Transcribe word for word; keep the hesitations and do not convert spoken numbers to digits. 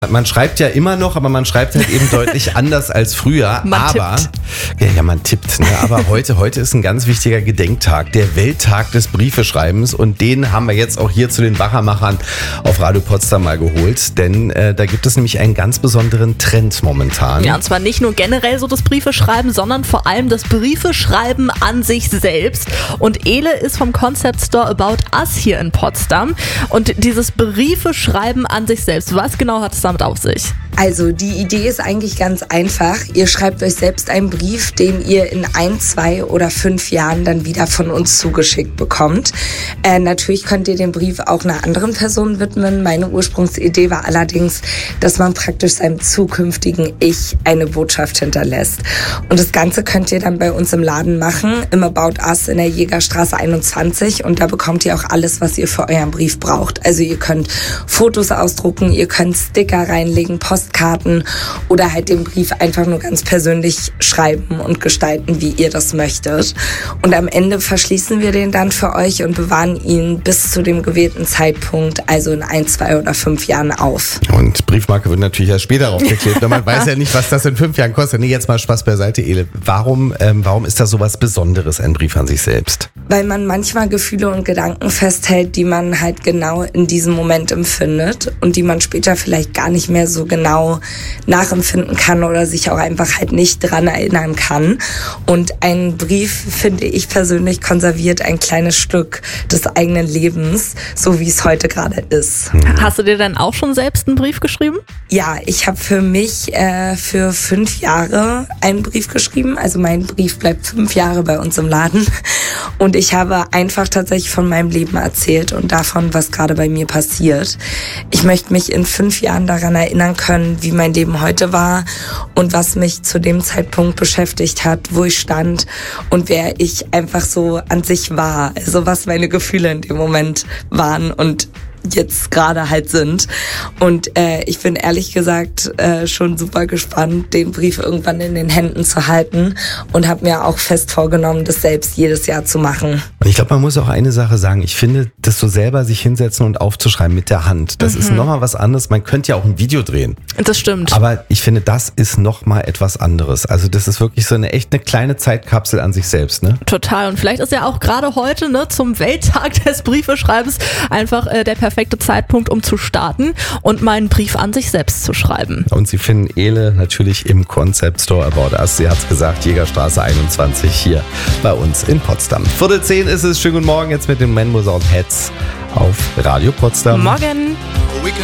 Man schreibt ja immer noch, aber man schreibt halt eben deutlich anders als früher. Man aber tippt. Ja, ja, man tippt. Ne? Aber heute, heute ist ein ganz wichtiger Gedenktag, der Welttag des Briefeschreibens. Und den haben wir jetzt auch hier zu den Wachermachern auf Radio Potsdam mal geholt. Denn äh, da gibt es nämlich einen ganz besonderen Trend momentan. Ja, und zwar nicht nur generell so das Briefeschreiben, sondern vor allem das Briefeschreiben an sich selbst. Und Ele ist vom Concept Store About Us hier in Potsdam. Und dieses Briefeschreiben an sich selbst, was genau hat es damit auf sich? Also die Idee ist eigentlich ganz einfach. Ihr schreibt euch selbst einen Brief, den ihr in ein, zwei oder fünf Jahren dann wieder von uns zugeschickt bekommt. Äh, natürlich könnt ihr den Brief auch einer anderen Person widmen. Meine Ursprungsidee war allerdings, dass man praktisch seinem zukünftigen Ich eine Botschaft hinterlässt. Und das Ganze könnt ihr dann bei uns im Laden machen, im About Us in der Jägerstraße einundzwanzig. Und da bekommt ihr auch alles, was ihr für euren Brief braucht. Also ihr könnt Fotos ausdrucken, ihr könnt Sticker reinlegen, Postkarten oder halt den Brief einfach nur ganz persönlich schreiben und gestalten, wie ihr das möchtet. Und am Ende verschließen wir den dann für euch und bewahren ihn bis zu dem gewählten Zeitpunkt, also in ein, zwei oder fünf Jahren auf. Und Briefmarke wird natürlich erst später draufgeklebt. Man weiß ja nicht, was das in fünf Jahren kostet. Nee, jetzt mal Spaß beiseite, Ele. Warum, ähm, warum ist das so was Besonderes, ein Brief an sich selbst? Weil man manchmal Gefühle und Gedanken festhält, die man halt genau in diesem Moment empfindet und die man später vielleicht gar nicht mehr so genau nachempfinden kann oder sich auch einfach halt nicht dran erinnern kann. Und ein Brief, finde ich persönlich, konserviert ein kleines Stück des eigenen Lebens, so wie es heute gerade ist. Hast du dir dann auch schon selbst einen Brief geschrieben? Ja, ich habe für mich äh, für fünf Jahre einen Brief geschrieben. Also mein Brief bleibt fünf Jahre bei uns im Laden. Und ich habe einfach tatsächlich von meinem Leben erzählt und davon, was gerade bei mir passiert. Ich möchte mich in fünf Jahren daran erinnern können, wie mein Leben heute war und was mich zu dem Zeitpunkt beschäftigt hat, wo ich stand und wer ich einfach so an sich war. Also was meine Gefühle in dem Moment waren und jetzt gerade halt sind. Und äh, ich bin ehrlich gesagt äh, schon super gespannt, den Brief irgendwann in den Händen zu halten und habe mir auch fest vorgenommen, das selbst jedes Jahr zu machen. Und ich glaube, man muss auch eine Sache sagen. Ich finde, das so selber sich hinsetzen und aufzuschreiben mit der Hand, das mhm. ist nochmal was anderes. Man könnte ja auch ein Video drehen. Das stimmt. Aber ich finde, das ist nochmal etwas anderes. Also das ist wirklich so eine echt eine kleine Zeitkapsel an sich selbst, ne? Total. Und vielleicht ist ja auch gerade heute, ne, zum Welttag des Briefeschreibens einfach äh, der perfekte Zeitpunkt, um zu starten und meinen Brief an sich selbst zu schreiben. Und Sie finden Ele natürlich im Concept Store About Us. Sie hat es gesagt, Jägerstraße einundzwanzig hier bei uns in Potsdam. Viertel zehn ist es. Schönen guten Morgen jetzt mit den Menmos und Heads auf Radio Potsdam. Morgen.